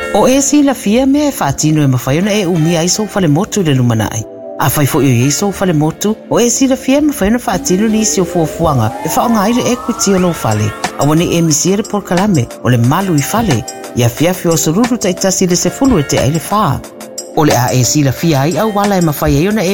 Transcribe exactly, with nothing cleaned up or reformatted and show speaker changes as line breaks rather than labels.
O e si la fia me e whaatino e mawhaiona e umi ai so fale motu le lumanai. A whai fo i so fale motu, o e si la fia mawhaiona whaatino ni isi o fuafuanga e whaonga aile equity o lo fale. A wane e misiere por kalame o le malu i fale. Ia fiafi o soruru taitasi le se fulu e te aile whaa. O le a e si la fia ai au wala e mawhaiona e